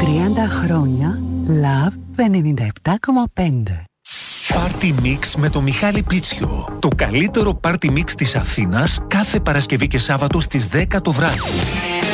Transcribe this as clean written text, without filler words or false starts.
30 χρόνια Love 97,5. Party Mix με το Μιχάλη Πίτσιο. Το καλύτερο Party Mix της Αθήνας κάθε Παρασκευή και Σάββατο στις 10 το βράδυ.